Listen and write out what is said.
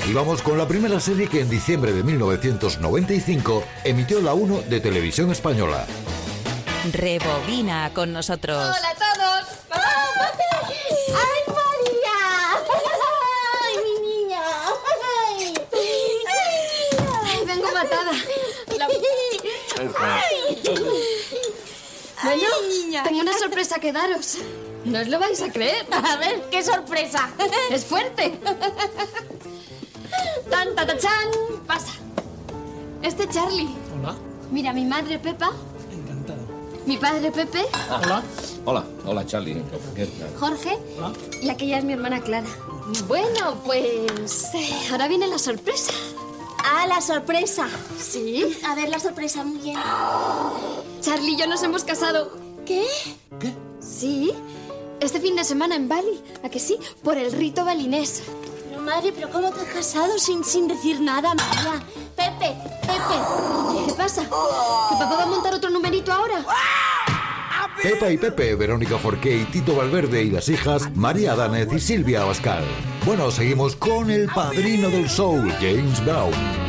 Y vamos con la primera serie que en diciembre de 1995 emitió la 1 de Televisión Española. Rebobina con nosotros. ¡Hola a todos! ¡Ay, María! ¡Ay, mi niña! Ay, vengo matada. Bueno, niña. tengo una sorpresa que daros. No os lo vais a creer. A ver, qué sorpresa. Es fuerte. ¡Tan, ta, ta, chan! Pasa. Este Charlie. Hola, Mira, mi madre Pepa, encantado. mi padre Pepe, Hola. Hola Charlie. ¿Qué tal? Jorge Hola. y aquella es mi hermana Clara. Bueno, pues ahora viene la sorpresa. Ah, la sorpresa. ¿Sí? A ver, la sorpresa, muy bien. Charlie y yo nos hemos casado. ¿Qué? ¿Qué? Sí, este fin de semana en Bali. ¿A que sí? Por el rito balinés. Pero madre, ¿pero cómo te has casado sin decir nada, María? Pepe. ¿Qué pasa? ¿Que papá va a montar otro numerito ahora? Pepa y Pepe, Verónica Forqué y Tito Valverde y las hijas María Danez y Silvia Abascal. Bueno, seguimos con el padrino del show, James Brown.